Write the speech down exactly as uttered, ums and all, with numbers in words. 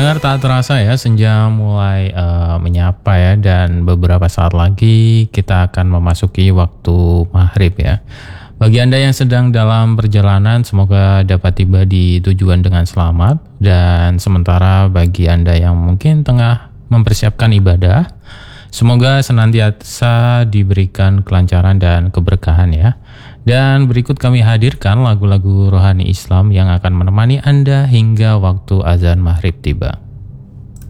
Pendengar, tak terasa ya senja mulai uh, menyapa ya, dan beberapa saat lagi kita akan memasuki waktu maghrib ya. Bagi Anda yang sedang dalam perjalanan, semoga dapat tiba di tujuan dengan selamat. Dan sementara bagi Anda yang mungkin tengah mempersiapkan ibadah, semoga senantiasa diberikan kelancaran dan keberkahan ya. Dan berikut kami hadirkan lagu-lagu rohani Islam yang akan menemani Anda hingga waktu azan maghrib tiba.